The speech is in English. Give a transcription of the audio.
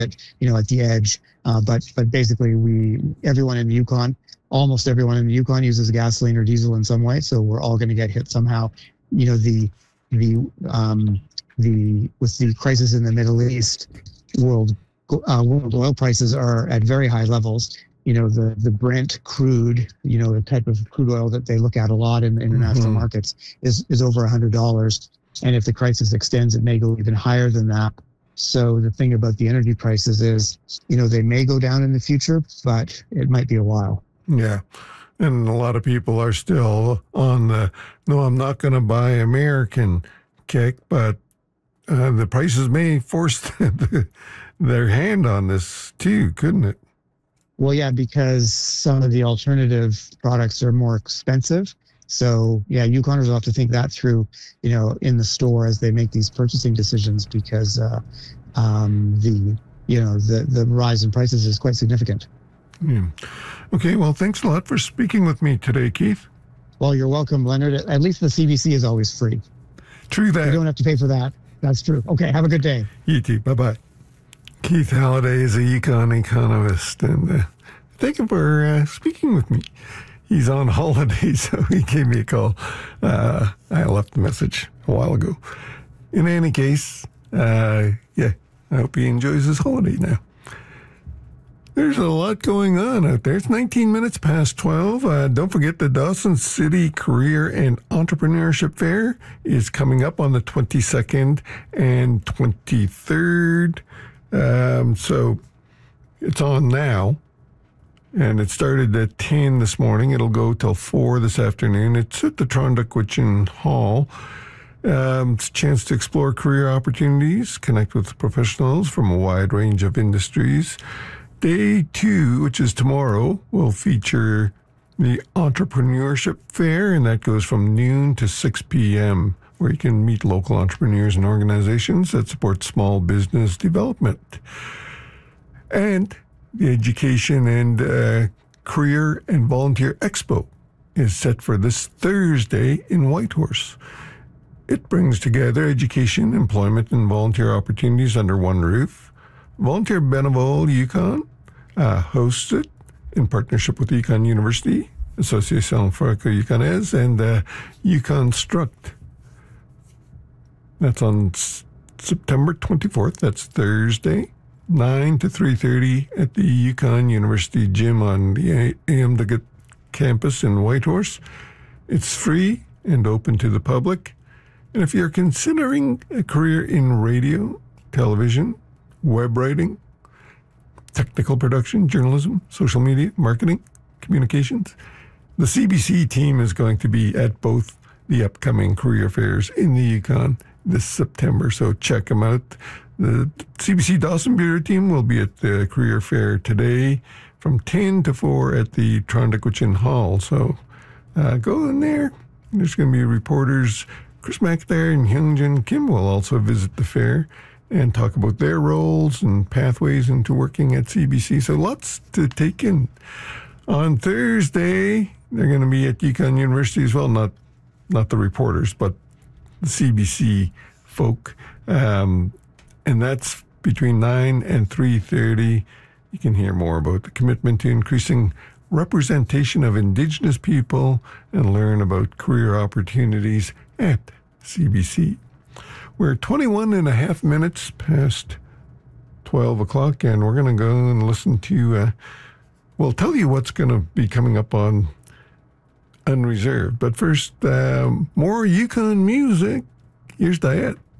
at the edge. But basically, everyone in the Yukon, almost everyone in the Yukon uses gasoline or diesel in some way. So we're all going to get hit somehow. The with the crisis in the Middle East, world oil prices are at very high levels. The Brent crude, the type of crude oil that they look at a lot in the international markets is over $100. And if the crisis extends, it may go even higher than that. So the thing about the energy prices is, they may go down in the future, but it might be a while. Yeah. And a lot of people are still on no, I'm not going to buy American kick, but the prices may force their hand on this too, couldn't it? Well, yeah, because some of the alternative products are more expensive. So, yeah, Yukoners will have to think that through, in the store as they make these purchasing decisions, because the rise in prices is quite significant. Yeah. Okay, well, thanks a lot for speaking with me today, Keith. Well, you're welcome, Leonard. At least the CBC is always free. True that. You don't have to pay for that. That's true. Okay, have a good day. You too. Bye-bye. Keith Halliday is a Yukon economist, and thank him for speaking with me. He's on holiday, so he gave me a call. I left a message a while ago. In any case, I hope he enjoys his holiday now. There's a lot going on out there. It's 19 minutes past 12. Don't forget the Dawson City Career and Entrepreneurship Fair is coming up on the 22nd and 23rd. So it's on now. And it started at 10 this morning. It'll go till 4 this afternoon. It's at the Trondakwichin Hall. It's a chance to explore career opportunities, connect with professionals from a wide range of industries. Day 2, which is tomorrow, will feature the Entrepreneurship Fair, and that goes from noon to 6 p.m., where you can meet local entrepreneurs and organizations that support small business development. And the Education and Career and Volunteer Expo is set for this Thursday in Whitehorse. It brings together education, employment, and volunteer opportunities under one roof. Volunteer Benevol Yukon hosts it in partnership with Yukon University, Association Franco-Yukonaise, and Yukon Struct. That's on September 24th. That's Thursday, 9 to 3:30 at the Yukon University Gym on the Amdagat campus in Whitehorse. It's free and open to the public. And if you're considering a career in radio, television, web writing, technical production, journalism, social media, marketing, communications, the CBC team is going to be at both the upcoming career fairs in the Yukon this September. So check them out. The CBC Dawson Bureau team will be at the career fair today from 10 to 4 at the Trondakwichin Hall. So go in there. There's going to be reporters. Chris McIntyre and Hyungjin Kim will also visit the fair and talk about their roles and pathways into working at CBC. So lots to take in. On Thursday, they're going to be at Yukon University as well. Not the reporters, but the CBC folk. And that's between 9 and 3:30. You can hear more about the commitment to increasing representation of Indigenous people and learn about career opportunities at CBC. We're 21 and a half minutes past 12 o'clock, and we're going to go and listen to, we'll tell you what's going to be coming up on Unreserved. But first, more Yukon music. Here's Diet.